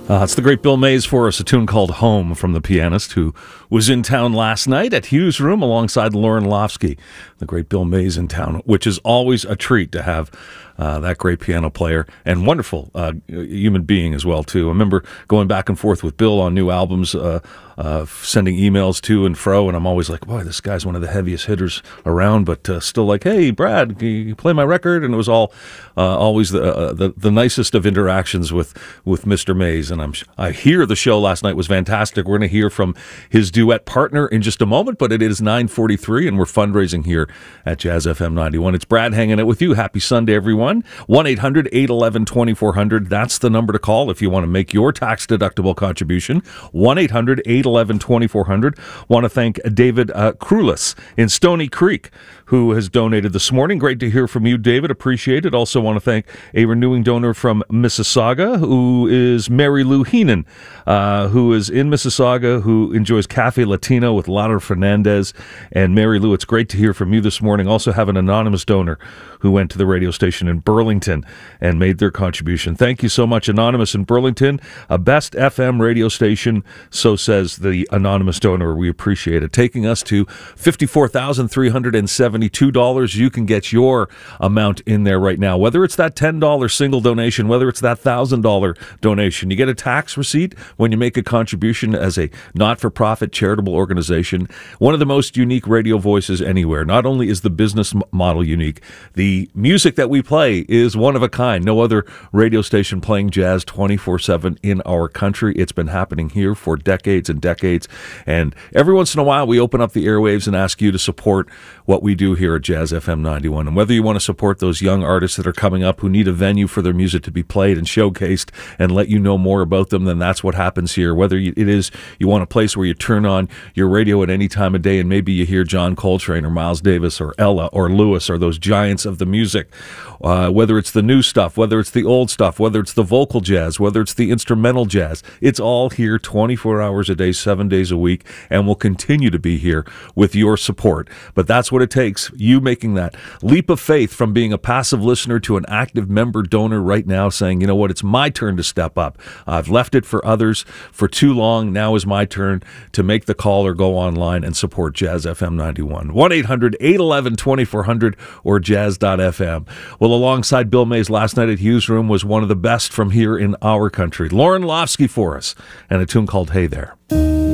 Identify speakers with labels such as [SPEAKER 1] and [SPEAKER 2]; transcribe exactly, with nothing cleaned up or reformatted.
[SPEAKER 1] Uh, it's the great Bill Mays for us, a tune called Home from the pianist who was in town last night at Hughes Room alongside Lauren Lofsky. The great Bill Mays in town, which is always a treat to have uh, that great piano player and wonderful uh, human being as well, too. I remember going back and forth with Bill on new albums, uh, uh, sending emails to and fro, and I'm always like, boy, this guy's one of the heaviest hitters around, but uh, still like, hey, Brad, can you play my record? And it was all uh, always the, uh, the the nicest of interactions with, with Mister Mays. And I'm I hear the show last night was fantastic. We're going to hear from his duet partner in just a moment, but it is nine forty-three, and we're fundraising here at Jazz F M ninety-one. It's Brad hanging out with you. Happy Sunday, everyone. one eight hundred eight one one twenty-four hundred. That's the number to call if you want to make your tax-deductible contribution. one eight hundred eight one one twenty-four hundred. Want to thank David uh, Krulis in Stony Creek, who has donated this morning. Great to hear from you, David. Appreciate it. Also want to thank a renewing donor from Mississauga, who is Mary Lou Heenan, uh, who is in Mississauga, who enjoys Cafe Latino with Lara Fernandez. And Mary Lou, it's great to hear from you this morning. Also have an anonymous donor who went to the radio station in Burlington and made their contribution. Thank you so much, Anonymous in Burlington. A best F M radio station, so says the anonymous donor. We appreciate it. Taking us to fifty-four thousand three hundred seventy-two dollars. You can get your amount in there right now, whether it's that ten dollars single donation, whether it's that one thousand dollars donation. You get a tax receipt when you make a contribution as a not-for-profit charitable organization. One of the most unique radio voices anywhere. Not only is the business model unique, the music that we play is one of a kind. No other radio station playing jazz twenty-four seven in our country. It's been happening here for decades and decades. And every once in a while, we open up the airwaves and ask you to support what we do here at Jazz F M ninety-one. And whether you want to support those young artists that are coming up who need a venue for their music to be played and showcased and let you know more about them, then that's what happens here. Whether it is you want a place where you turn on your radio at any time of day and maybe you hear John Coltrane or Miles Davis or Ella or Lewis or those giants of the music, uh, whether it's the new stuff, whether it's the old stuff, whether it's the vocal jazz, whether it's the instrumental jazz, it's all here twenty-four hours a day, seven days a week, and will continue to be here with your support. But that's what it takes, you making that leap of faith from being a passive listener to an active member donor right now, saying, you know what, it's my turn to step up. I've left it for others for too long. Now is my turn to make the call or go online and support Jazz F M ninety-one. one eight hundred eight one one twenty-four hundred or jazz dot f m. Well, alongside Bill Mays last night at Hughes Room was one of the best from here in our country. Lauren Lofsky for us, and a tune called Hey There.